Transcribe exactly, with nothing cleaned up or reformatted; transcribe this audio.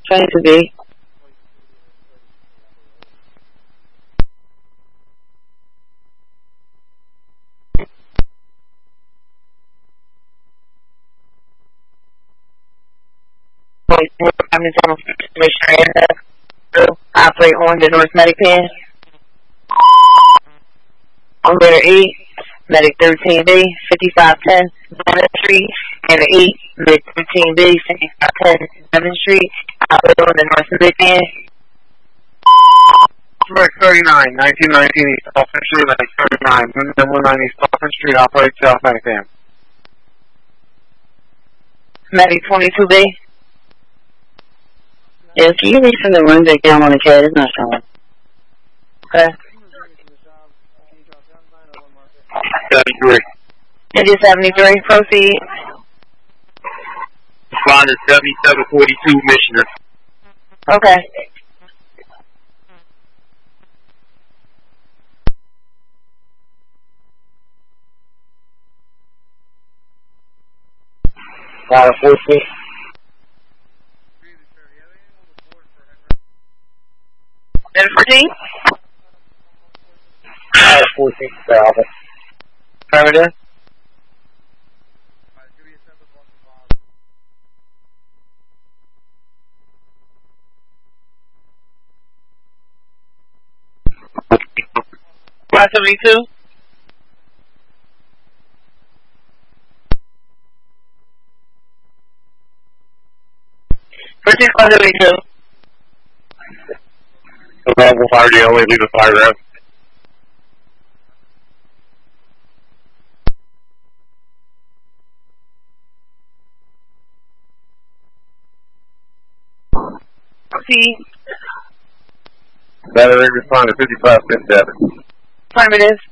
twenty-two B. Operate on the North Medic Pen. On letter eight, Medic thirteen B, fifty-five ten, seventh Street, and eight, Medic thirteen B, fifty-five ten, seventh Street, operate on the North Medic Pen. Medic thirty-nine, nineteen nineteen East Dolphin Street, Medic thirty-nine, one ninety East Dolphin Street, operate South Medic Pen. Medic twenty-two B. Yes, can you read from the room back down on the cat? It's not showing. Okay. seventy-three. India seventy-three, proceed. Respond to seventy-seven forty-two, Missioner. Okay. Five fourteen. Letter fourteen? Five fourteen, Alpha. Affirmative. five seventy-two? fourteen five seventy-two. Available fire deal, only leave the fire rep. Proceed. Battery respond to fifty-five fifty-seven. Affirmative.